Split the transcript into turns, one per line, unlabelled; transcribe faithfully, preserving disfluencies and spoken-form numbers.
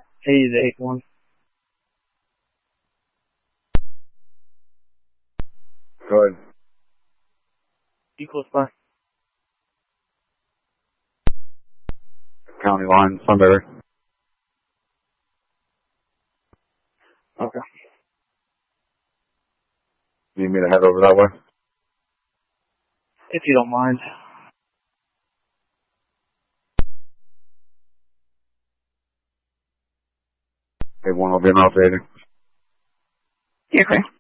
eighty to eight one.
Go ahead.
You close by?
County line, Sunbury.
Okay.
Need me to head over that way?
If you don't mind.
Okay, one will be an updating.
Yeah, okay.